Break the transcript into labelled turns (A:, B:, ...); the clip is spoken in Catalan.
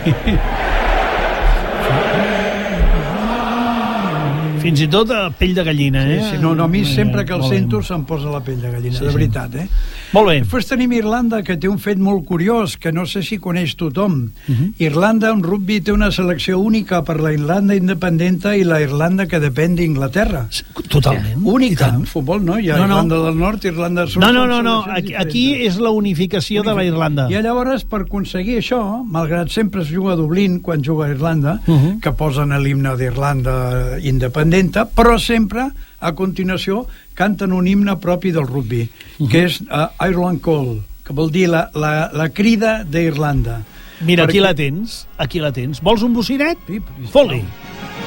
A: Fins i tot a pell de gallina, eh?
B: Sí, no, a mi sempre que el sento se'm posa la pell de gallina, de veritat, eh?
A: Molt bé.
B: Després tenim Irlanda, que té un fet molt curiós, que no sé si coneix tothom. Irlanda, en rugby, té una selecció única per la Irlanda independenta i la Irlanda que depèn d'Inglaterra.
A: Totalment.
B: Única, en futbol, no? Hi ha Irlanda del Nord, Irlanda del Sud...
A: No. Aquí és la unificació de la Irlanda.
B: I llavors, per aconseguir això, malgrat sempre es juga a Dublín quan juga a Irlanda, que posen l'himne d'Irlanda independenta, però sempre, a continuació, canten un himne propi del rugby, que és Ireland Call, que vol dir la crida d'Irlanda.
A: Mira, aquí la tens. Vols un bocinet?
B: Sí,
A: Fot-li.